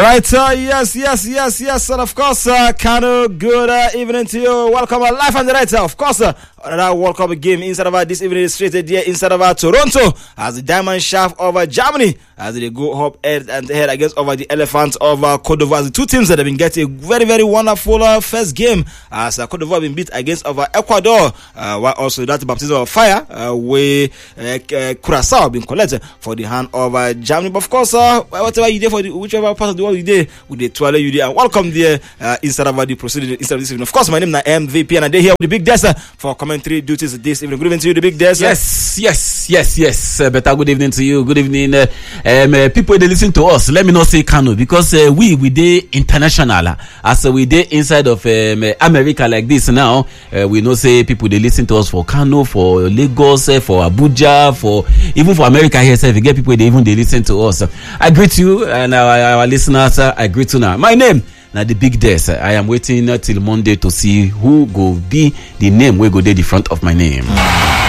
Right, yes, and of course, Kano, good evening to you. Welcome live on the right, of course, another World Cup game inside of this evening is straight here inside of Toronto as the Diamond Shaft of Germany as they go up head and head against over the Elephants of Cote d'Ivoire. The two teams that have been getting a very, very wonderful first game as Cote d'Ivoire been beat against over Ecuador, while also that baptism of fire where Curacao been collected for the hand of Germany. But of course, whatever you did for whichever part of the world you did, with the twirl you did, and welcome there inside of the proceeding inside of this evening. Of course, my name is MVP and I did here with the Big Des for commentary duties this evening. Good evening to you, the Big Des. Yes. Better good evening to you. Good evening, people they listen to us. Let me not say Kano because we dey international as we dey inside of America like this now. We know say people they listen to us for Kano, for Lagos, for Abuja, for even for America here. So if you get people they listen to us. I greet you and our listeners. I greet you now. My name. Now the Big Des. I am waiting till Monday to see who go be the name we go there the front of my name.